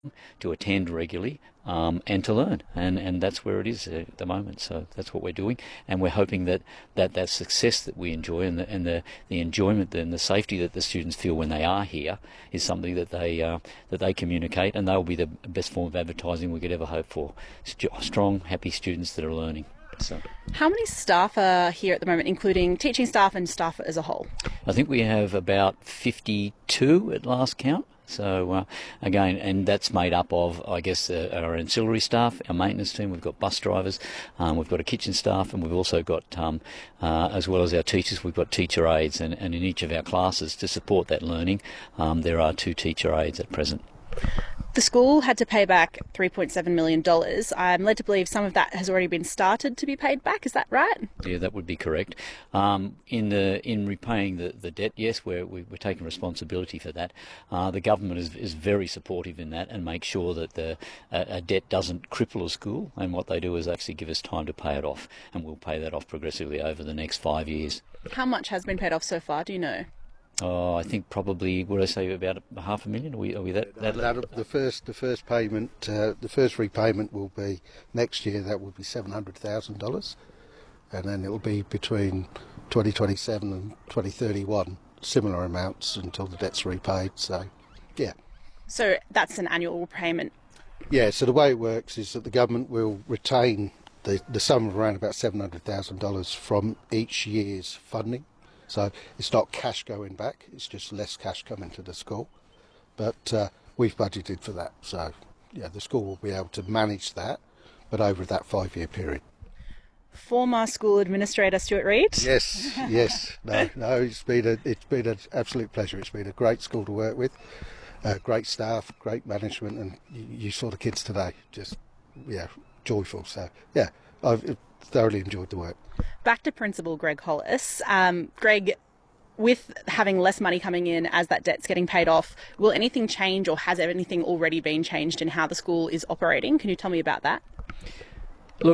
to attend regularly and to learn, and that's where it is at the moment. So that's what we're doing, and we're hoping that success that we enjoy and the enjoyment and the safety that the students feel when they are here is something that they communicate, and they'll be the best form of advertising we could ever hope for. Strong, happy students that are learning. So, how many staff are here at the moment, including teaching staff and staff as a whole? I think we have about 52 at last count. So again, and that's made up of, I guess, our ancillary staff, our maintenance team. We've got bus drivers, we've got a kitchen staff, and we've also got, as well as our teachers, we've got teacher aides. And in each of our classes, to support that learning, there are 2 teacher aides at present. The school had to pay back $3.7 million. I'm led to believe some of that has already been started to be paid back. Is that right? Yeah, that would be correct. In repaying the debt, yes, we're taking responsibility for that. The government is very supportive in that and make sure that a debt doesn't cripple a school. And what they do is actually give us time to pay it off, and we'll pay that off progressively over the next 5 years. How much has been paid off so far? Do you know? Oh, I think probably, would I say about $500,000? Are we that? The first payment, the first repayment will be next year. That will be $700,000, and then it will be between 2027 and 2031 similar amounts until the debt's repaid. So, yeah. So that's an annual repayment. Yeah. So the way it works is that the government will retain the sum of around about $700,000 from each year's funding. So it's not cash going back, it's just less cash coming to the school. But we've budgeted for that. So, yeah, the school will be able to manage that, but over that 5-year period. Former school administrator Stuart Reid? Yes. No, it's been an absolute pleasure. It's been a great school to work with, great staff, great management, and you saw the kids today, just, yeah, joyful. So, yeah, I've thoroughly enjoyed the work. Back to Principal Greg Hollis. Greg, with having less money coming in as that debt's getting paid off, will anything change, or has anything already been changed in how the school is operating? Can you tell me about that? Look,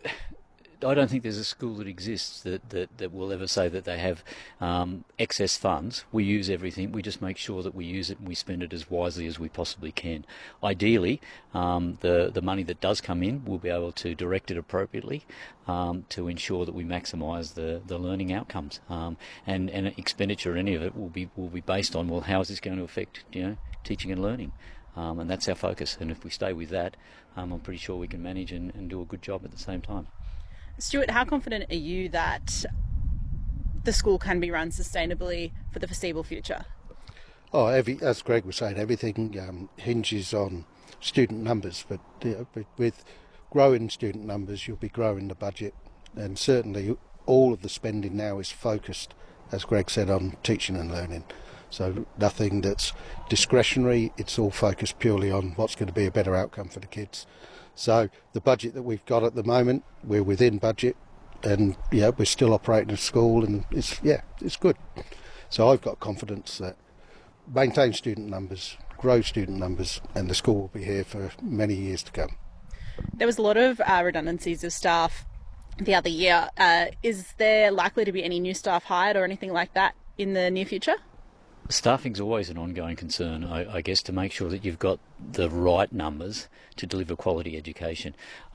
I don't think there's a school that exists that will ever say that they have excess funds. We use everything. We just make sure that we use it and we spend it as wisely as we possibly can. Ideally, the money that does come in, we'll be able to direct it appropriately to ensure that we maximise the learning outcomes. And expenditure, any of it, will be based on, well, how is this going to affect teaching and learning? And that's our focus. And if we stay with that, I'm pretty sure we can manage and do a good job at the same time. Stuart, how confident are you that the school can be run sustainably for the foreseeable future? Oh, as Greg was saying, everything hinges on student numbers, but with growing student numbers, you'll be growing the budget, and certainly all of the spending now is focused, as Greg said, on teaching and learning. So nothing that's discretionary, it's all focused purely on what's going to be a better outcome for the kids. So the budget that we've got at the moment, we're within budget, and yeah, we're still operating a school, and it's good. So I've got confidence that maintain student numbers, grow student numbers, and the school will be here for many years to come. There was a lot of redundancies of staff the other year. Is there likely to be any new staff hired or anything like that in the near future? Staffing's always an ongoing concern, I guess, to make sure that you've got the right numbers to deliver quality education.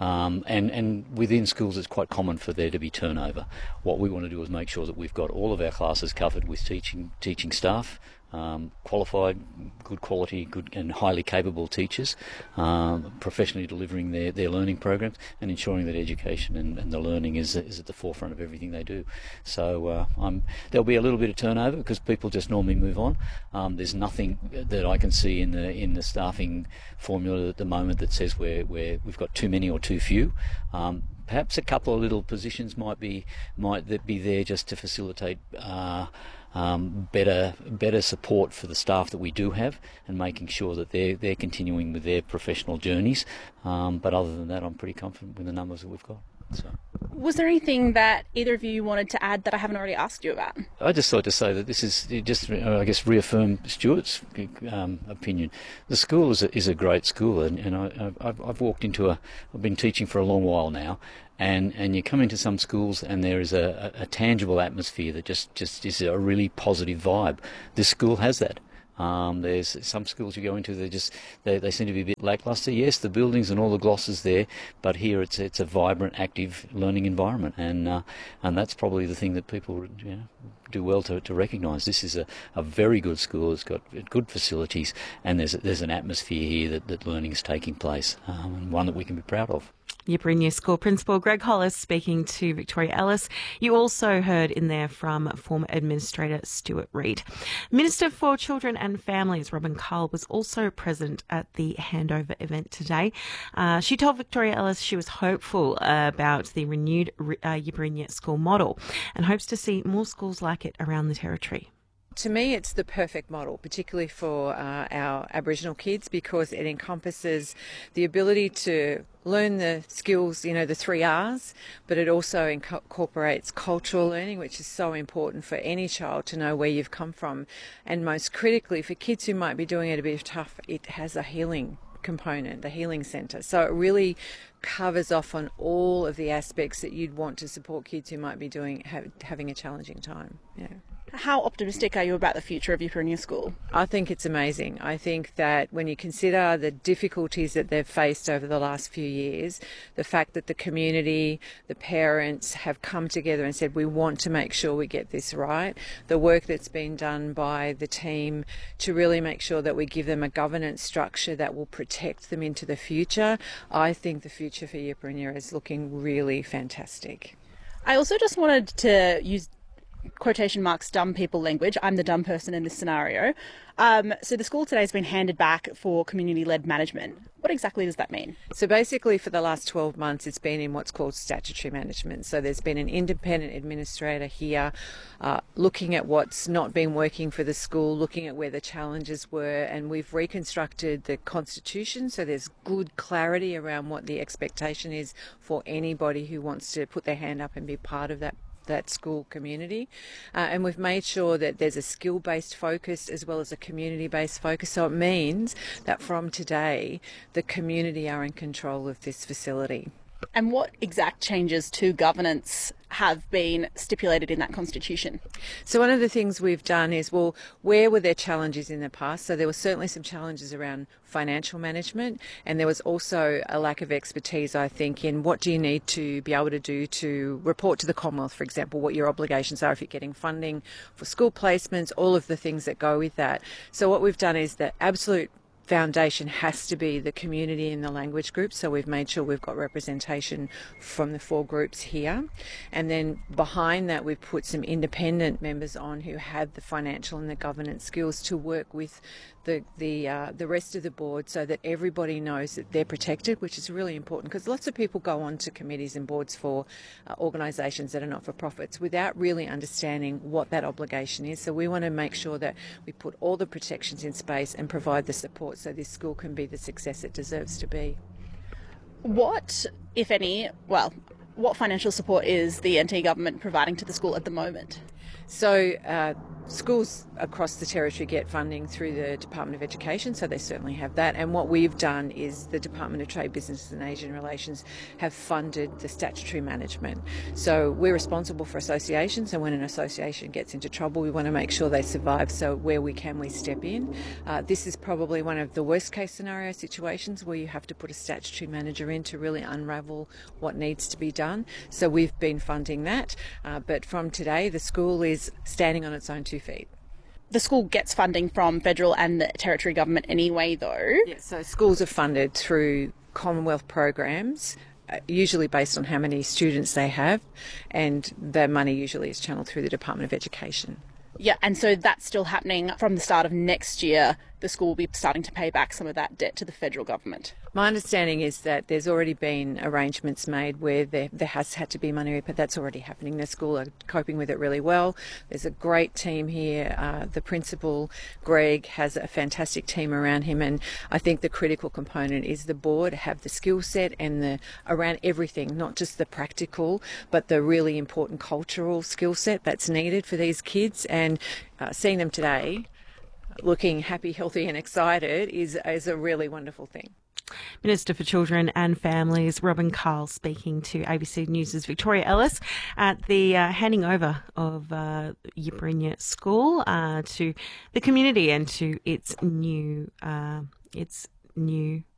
And within schools, it's quite common for there to be turnover. What we want to do is make sure that we've got all of our classes covered with teaching staff, qualified, good quality, good and highly capable teachers, professionally delivering their learning programs and ensuring that education and the learning is at the forefront of everything they do. So there'll be a little bit of turnover because people just normally move on. There's nothing that I can see in the staffing formula at the moment that says we've got too many or too few. Perhaps a couple of little positions might be there just to facilitate better support for the staff that we do have, and making sure that they're continuing with their professional journeys. But other than that, I'm pretty confident with the numbers that we've got. So, was there anything that either of you wanted to add that I haven't already asked you about? I just thought to say that this is just, I guess, reaffirm Stuart's opinion. The school is a great school, and I've walked into I've been teaching for a long while now, and you come into some schools and there is a tangible atmosphere that just is a really positive vibe. This school has that. There's some schools you go into, they seem to be a bit lacklustre. Yes, the buildings and all the glosses there, but here it's a vibrant, active learning environment, and that's probably the thing that people do well to recognise. This is a very good school. It's got good facilities, and there's an atmosphere here that learning is taking place, and one that we can be proud of. Ypres School Principal Greg Hollis speaking to Victoria Ellis. You also heard in there from former Administrator Stuart Reid. Minister for Children and Families Robin Carl was also present at the handover event today. She told Victoria Ellis she was hopeful about the renewed Ypres School model and hopes to see more schools like it around the Territory. To me, it's the perfect model, particularly for our Aboriginal kids, because it encompasses the ability to learn the skills, the 3 R's, but it also incorporates cultural learning, which is so important for any child to know where you've come from. And most critically, for kids who might be doing it a bit tough, it has a healing component, the healing centre. So it really covers off on all of the aspects that you'd want to support kids who might be having a challenging time. Yeah. How optimistic are you about the future of Ypres School? I think it's amazing. I think that when you consider the difficulties that they've faced over the last few years, the fact that the community, the parents have come together and said, we want to make sure we get this right, the work that's been done by the team to really make sure that we give them a governance structure that will protect them into the future, I think the future for Ypres is looking really fantastic. I also just wanted to use quotation marks dumb people language. I'm the dumb person in this scenario. So the school today has been handed back for community-led management. What exactly does that mean? So basically for the last 12 months it's been in what's called statutory management. So there's been an independent administrator here looking at what's not been working for the school, looking at where the challenges were, and we've reconstructed the constitution so there's good clarity around what the expectation is for anybody who wants to put their hand up and be part of that school community, and we've made sure that there's a skill-based focus as well as a community-based focus. So it means that from today the community are in control of this facility. And what exact changes to governance have been stipulated in that constitution? So one of the things we've done is, where were there challenges in the past? So there were certainly some challenges around financial management, and there was also a lack of expertise, I think, in what do you need to be able to do to report to the Commonwealth, for example, what your obligations are if you're getting funding for school placements, all of the things that go with that. So what we've done is the absolute foundation has to be the community and the language groups, so we've made sure we've got representation from the 4 groups here, and then behind that we've put some independent members on who have the financial and the governance skills to work with the rest of the board so that everybody knows that they're protected, which is really important because lots of people go on to committees and boards for organisations that are not-for-profits without really understanding what that obligation is. So we want to make sure that we put all the protections in place and provide the support so this school can be the success it deserves to be. What, if any, what financial support is the NT government providing to the school at the moment? So schools across the Territory get funding through the Department of Education, so they certainly have that. And what we've done is the Department of Trade, Business and Asian Relations have funded the statutory management. So we're responsible for associations, and when an association gets into trouble, we want to make sure they survive. So where we can, we step in. This is probably one of the worst case scenario situations where you have to put a statutory manager in to really unravel what needs to be done. So we've been funding that. But from today, the school is standing on its own 2 feet. The school gets funding from federal and the Territory government anyway, though. Yeah, so schools are funded through Commonwealth programs, usually based on how many students they have, and the money usually is channeled through the Department of Education. Yeah, and so that's still happening from the start of next year. The school will be starting to pay back some of that debt to the federal government. My understanding is that there's already been arrangements made where there has had to be money, but that's already happening. The school are coping with it really well. There's a great team here. The principal, Greg, has a fantastic team around him, and I think the critical component is the board have the skill set and around everything, not just the practical, but the really important cultural skill set that's needed for these kids. And seeing them today looking happy, healthy and excited is a really wonderful thing. Minister for Children and Families, Robin Carl, speaking to ABC News' Victoria Ellis at the handing over of Yipirinya School to the community and to its new